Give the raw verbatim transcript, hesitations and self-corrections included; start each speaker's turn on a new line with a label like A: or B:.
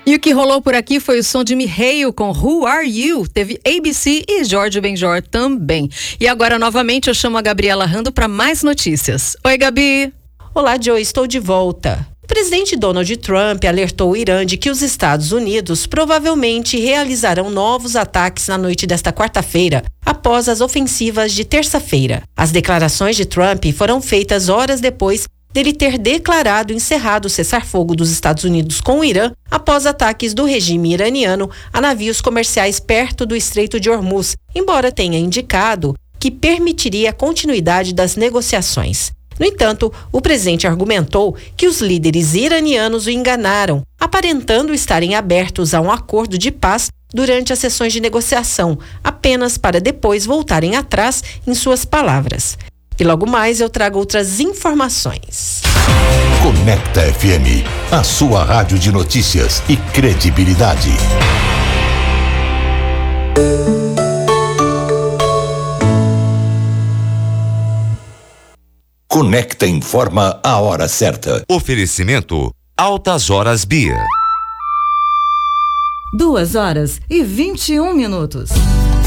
A: E o que rolou por aqui foi o som de Mihail com Who Are You? Teve A B C e Jorge Benjor também. E agora, novamente, eu chamo a Gabriela Rando para mais notícias. Oi, Gabi!
B: Olá, Joe, estou de volta. O presidente Donald Trump alertou o Irã de que os Estados Unidos provavelmente realizarão novos ataques na noite desta quarta-feira, após as ofensivas de terça-feira. As declarações de Trump foram feitas horas depois dele ter declarado encerrado o cessar-fogo dos Estados Unidos com o Irã após ataques do regime iraniano a navios comerciais perto do Estreito de Hormuz, embora tenha indicado que permitiria a continuidade das negociações. No entanto, o presidente argumentou que os líderes iranianos o enganaram, aparentando estarem abertos a um acordo de paz durante as sessões de negociação, apenas para depois voltarem atrás em suas palavras. E logo mais eu trago outras informações.
C: Conecta F M, a sua rádio de notícias e credibilidade. Conecta informa a hora certa.
D: Oferecimento Altas Horas Bia.
E: Duas horas e vinte e um minutos.